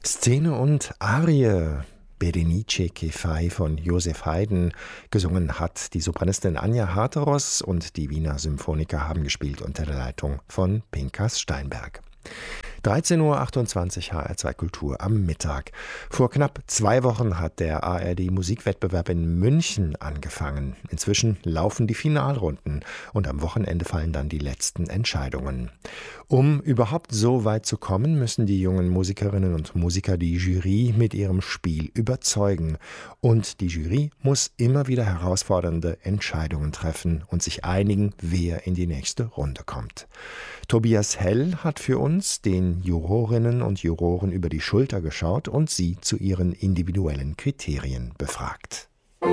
Szene und Arie. Berenice che fai von Joseph Haydn. Gesungen hat die Sopranistin Anja Harteros und die Wiener Symphoniker haben gespielt unter der Leitung von Pinkas Steinberg. 13.28 Uhr HR2 Kultur am Mittag. Vor knapp 2 Wochen hat der ARD-Musikwettbewerb in München angefangen. Inzwischen laufen die Finalrunden und am Wochenende fallen dann die letzten Entscheidungen. Um überhaupt so weit zu kommen, müssen die jungen Musikerinnen und Musiker die Jury mit ihrem Spiel überzeugen. Und die Jury muss immer wieder herausfordernde Entscheidungen treffen und sich einigen, wer in die nächste Runde kommt. Tobias Hell hat für uns den Jurorinnen und Juroren über die Schulter geschaut und sie zu ihren individuellen Kriterien befragt.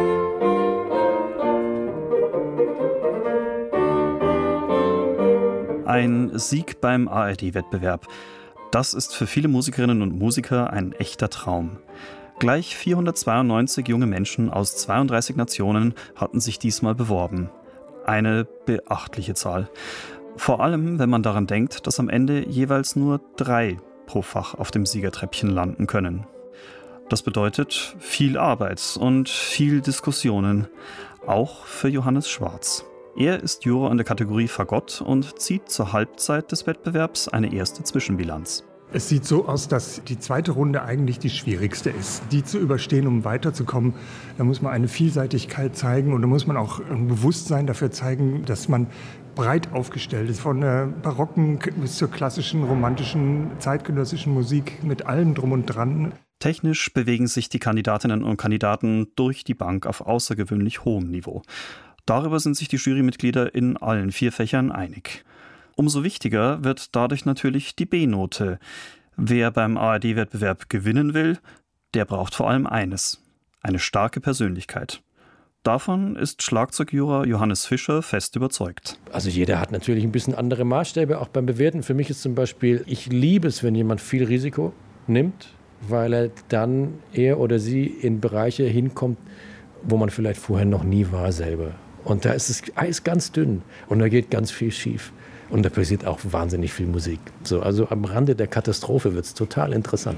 Ein Sieg beim ARD-Wettbewerb. Das ist für viele Musikerinnen und Musiker ein echter Traum. Gleich 492 junge Menschen aus 32 Nationen hatten sich diesmal beworben. Eine beachtliche Zahl. Vor allem, wenn man daran denkt, dass am Ende jeweils nur 3 pro Fach auf dem Siegertreppchen landen können. Das bedeutet viel Arbeit und viel Diskussionen, auch für Johannes Schwarz. Er ist Juror in der Kategorie Fagott und zieht zur Halbzeit des Wettbewerbs eine erste Zwischenbilanz. Es sieht so aus, dass die zweite Runde eigentlich die schwierigste ist. Die zu überstehen, um weiterzukommen, da muss man eine Vielseitigkeit zeigen und da muss man auch ein Bewusstsein dafür zeigen, dass man breit aufgestellt ist, von der barocken bis zur klassischen, romantischen, zeitgenössischen Musik mit allem drum und dran. Technisch bewegen sich die Kandidatinnen und Kandidaten durch die Bank auf außergewöhnlich hohem Niveau. Darüber sind sich die Jurymitglieder in allen 4 Fächern einig. Umso wichtiger wird dadurch natürlich die B-Note. Wer beim ARD-Wettbewerb gewinnen will, der braucht vor allem eines: eine starke Persönlichkeit. Davon ist Schlagzeugjuror Johannes Fischer fest überzeugt. Also jeder hat natürlich ein bisschen andere Maßstäbe, auch beim Bewerten. Für mich ist zum Beispiel, ich liebe es, wenn jemand viel Risiko nimmt, weil er oder sie in Bereiche hinkommt, wo man vielleicht vorher noch nie war selber. Und da ist das Eis ganz dünn und da geht ganz viel schief. Und da passiert auch wahnsinnig viel Musik. So, also am Rande der Katastrophe wird es total interessant.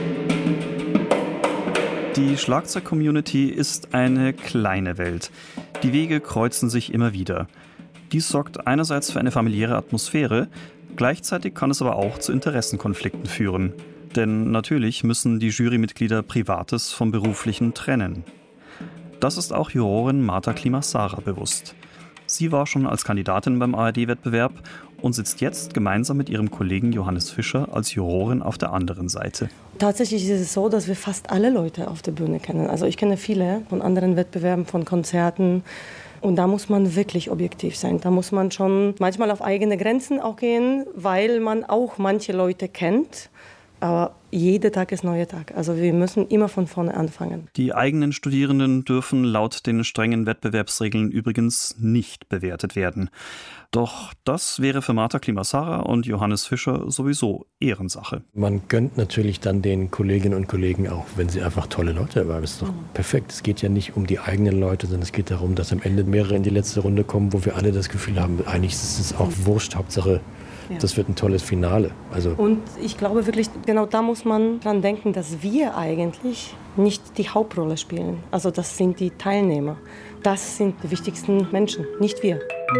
Die Schlagzeug-Community ist eine kleine Welt. Die Wege kreuzen sich immer wieder. Dies sorgt einerseits für eine familiäre Atmosphäre, gleichzeitig kann es aber auch zu Interessenkonflikten führen. Denn natürlich müssen die Jurymitglieder Privates vom Beruflichen trennen. Das ist auch Jurorin Marta Klimas-Sara bewusst. Sie war schon als Kandidatin beim ARD-Wettbewerb und sitzt jetzt gemeinsam mit ihrem Kollegen Johannes Fischer als Jurorin auf der anderen Seite. Tatsächlich ist es so, dass wir fast alle Leute auf der Bühne kennen. Also ich kenne viele von anderen Wettbewerben, von Konzerten. Und da muss man wirklich objektiv sein. Da muss man schon manchmal auf eigene Grenzen auch gehen, weil man auch manche Leute kennt. Aber jeder Tag ist neuer Tag. Also wir müssen immer von vorne anfangen. Die eigenen Studierenden dürfen laut den strengen Wettbewerbsregeln übrigens nicht bewertet werden. Doch das wäre für Marta Klimas-Sara und Johannes Fischer sowieso Ehrensache. Man gönnt natürlich dann den Kolleginnen und Kollegen auch, wenn sie einfach tolle Leute waren. Das ist doch perfekt. Es geht ja nicht um die eigenen Leute, sondern es geht darum, dass am Ende mehrere in die letzte Runde kommen, wo wir alle das Gefühl haben, eigentlich ist es auch wurscht, Hauptsache das wird ein tolles Finale. Und ich glaube wirklich, genau da muss man dran denken, dass wir eigentlich nicht die Hauptrolle spielen. Also das sind die Teilnehmer. Das sind die wichtigsten Menschen, nicht wir.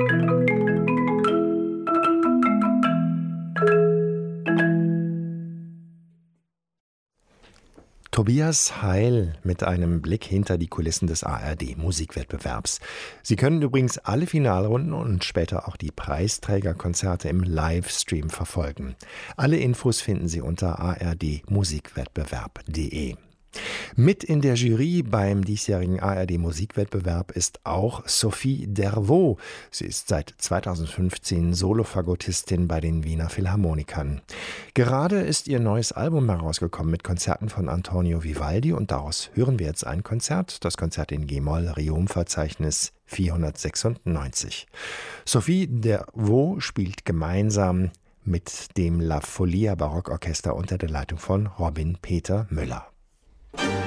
Tobias Heil mit einem Blick hinter die Kulissen des ARD-Musikwettbewerbs. Sie können übrigens alle Finalrunden und später auch die Preisträgerkonzerte im Livestream verfolgen. Alle Infos finden Sie unter ardmusikwettbewerb.de. Mit in der Jury beim diesjährigen ARD-Musikwettbewerb ist auch Sophie Dervaux. Sie ist seit 2015 Solofagottistin bei den Wiener Philharmonikern. Gerade ist ihr neues Album herausgekommen mit Konzerten von Antonio Vivaldi und daraus hören wir jetzt ein Konzert, das Konzert in G-Moll, Riom-Verzeichnis 496. Sophie Dervaux spielt gemeinsam mit dem La Folia Barockorchester unter der Leitung von Robin Peter Müller.